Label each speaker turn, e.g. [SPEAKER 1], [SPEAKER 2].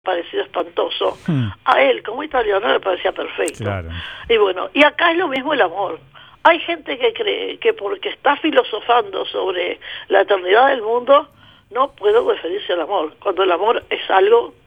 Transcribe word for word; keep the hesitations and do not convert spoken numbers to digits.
[SPEAKER 1] parecido espantoso,
[SPEAKER 2] Hmm.
[SPEAKER 1] a él como italiano le parecía perfecto.
[SPEAKER 2] Claro.
[SPEAKER 1] Y bueno, y acá es lo mismo el amor. Hay gente que cree que porque está filosofando sobre la eternidad del mundo, no puede referirse al amor, cuando el amor es algo